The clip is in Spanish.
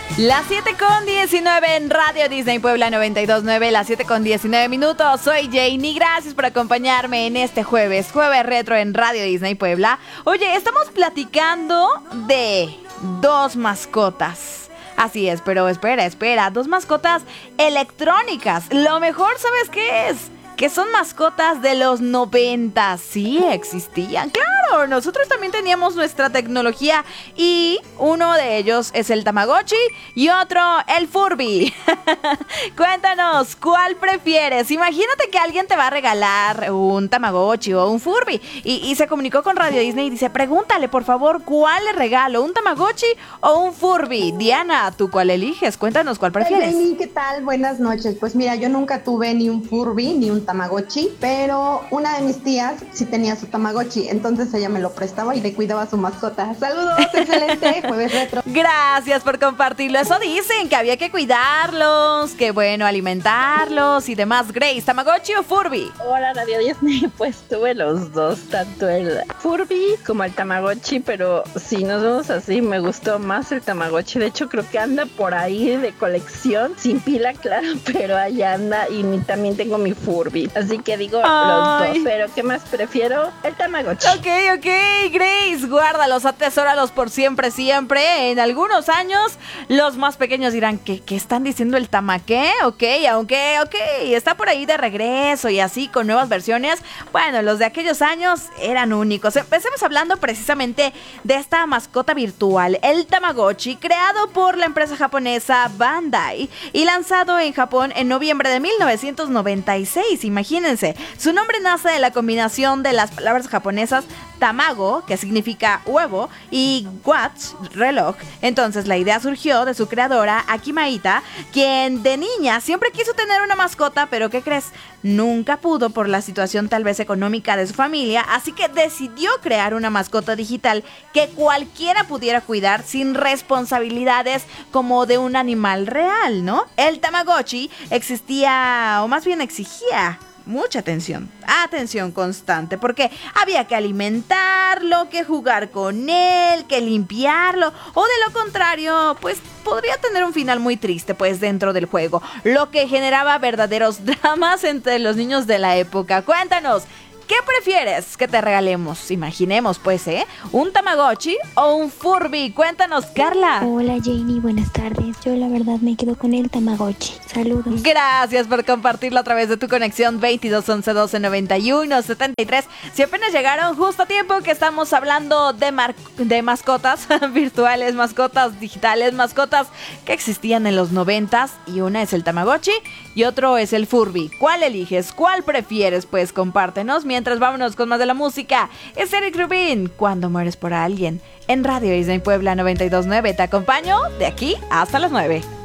Las 7:19 en Radio Disney Puebla 92.9, las 7:19. Soy Janie, gracias por acompañarme en este jueves retro en Radio Disney Puebla. Oye, estamos platicando de dos mascotas. Así es, pero espera, dos mascotas electrónicas. Lo mejor, ¿sabes qué es? Que son mascotas de los 90. Sí, existían. Claro, nosotros también teníamos nuestra tecnología y uno de ellos es el Tamagotchi y otro el Furby. Cuéntanos, ¿cuál prefieres? Imagínate que alguien te va a regalar un Tamagotchi o un Furby y se comunicó con Radio Disney y dice, pregúntale por favor, ¿cuál le regalo? ¿Un Tamagotchi o un Furby? Diana, ¿tú cuál eliges? Cuéntanos, ¿cuál prefieres? Hey, ¿qué tal? Buenas noches. Pues mira, yo nunca tuve ni un Furby ni un Tamagotchi, pero una de mis tías sí tenía su Tamagotchi, entonces ella me lo prestaba y le cuidaba a su mascota. Saludos, excelente jueves retro. Gracias por compartirlo. Eso dicen, que había que cuidarlos, que bueno, alimentarlos y demás. Grace, ¿Tamagotchi o Furby? Hola, Radio Disney. Pues tuve los dos, tanto el Furby como el Tamagotchi, pero si nos vemos así, me gustó más el Tamagotchi. De hecho, creo que anda por ahí de colección, sin pila, claro, pero ahí anda. Y también tengo mi Furby. Así que digo los dos, pero ¿qué más prefiero? El Tamagotchi. Ok, Grace, guárdalos, atesóralos por siempre. En algunos años, los más pequeños dirán, ¿qué están diciendo el tamaqué? Ok, está por ahí de regreso y así con nuevas versiones. Bueno, los de aquellos años eran únicos. Empecemos hablando precisamente de esta mascota virtual, el Tamagotchi, creado por la empresa japonesa Bandai y lanzado en Japón en noviembre de 1996. Imagínense, su nombre nace de la combinación de las palabras japonesas tamago, que significa huevo, y watch, reloj. Entonces la idea surgió de su creadora, Aki Maita, quien de niña siempre quiso tener una mascota, pero ¿qué crees? Nunca pudo por la situación tal vez económica de su familia, así que decidió crear una mascota digital que cualquiera pudiera cuidar sin responsabilidades como de un animal real, ¿no? El Tamagotchi existía, o más bien exigía, mucha atención constante, porque había que alimentarlo, que jugar con él, que limpiarlo, o de lo contrario, pues podría tener un final muy triste, pues dentro del juego, lo que generaba verdaderos dramas entre los niños de la época. Cuéntanos, ¿qué prefieres que te regalemos? Imaginemos, pues, ¿un Tamagotchi o un Furby? Cuéntanos, Carla. Hola, Janie, buenas tardes. Yo la verdad me quedo con el Tamagotchi. Saludos. Gracias por compartirlo a través de tu conexión 22 11 12 91 73. Si apenas llegaron, justo a tiempo que estamos hablando de mascotas virtuales, mascotas digitales, mascotas que existían en los 90s, y una es el Tamagotchi y otro es el Furby. ¿Cuál eliges? ¿Cuál prefieres? Pues compártenos. Mientras vámonos con más de la música. Es Eric Rubin, Cuando mueres por alguien, en Radio Disney Puebla 92.9. Te acompaño de aquí hasta las 9.